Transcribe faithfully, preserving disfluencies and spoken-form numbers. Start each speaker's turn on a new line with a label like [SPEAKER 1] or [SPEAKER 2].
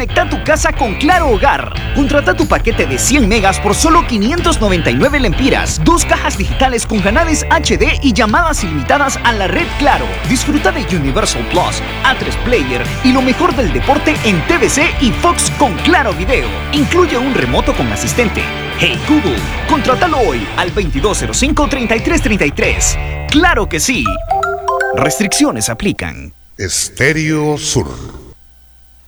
[SPEAKER 1] Conecta tu casa con Claro Hogar. Contrata tu paquete de cien megas por solo quinientos noventa y nueve lempiras. Dos cajas digitales con canales H D y llamadas ilimitadas a la red Claro. Disfruta de Universal Plus, A tres Player y lo mejor del deporte en T V C y Fox con Claro Video. Incluye un remoto con asistente. Hey Google, contrátalo hoy al veintidós cero cinco, treinta y tres treinta y tres. ¡Claro que sí! Restricciones aplican.
[SPEAKER 2] Estéreo Sur.